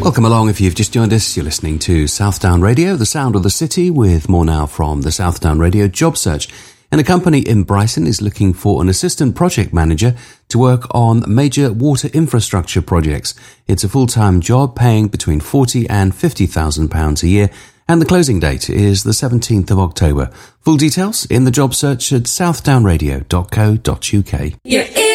Welcome along. If you've just joined us, you're listening to Southdown Radio, the sound of the city, with more now from the Southdown Radio job search. And a company in Brighton is looking for an assistant project manager to work on major water infrastructure projects. It's a full-time job paying between £40,000 and £50,000 a year, and the closing date is the 17th of October. Full details in the job search at southdownradio.co.uk.